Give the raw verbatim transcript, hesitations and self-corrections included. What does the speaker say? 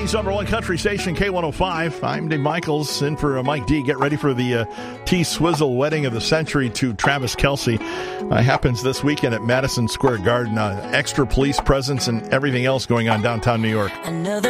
Hawaii's number one country station, K one oh five. I'm Dave Michaels, in for uh, Mike D. Get ready for the uh, T-Swizzle wedding of the century to Travis Kelce. Uh, happens this weekend at Madison Square Garden. Uh, extra police presence and everything else going on downtown New York. Another